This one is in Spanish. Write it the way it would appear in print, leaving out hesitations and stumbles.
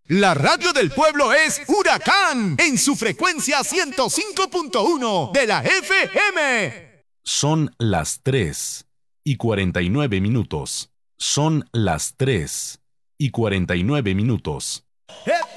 La radio del pueblo es Huracán en su frecuencia 105.1 de la FM. Son las 3:49. Son las 3:49.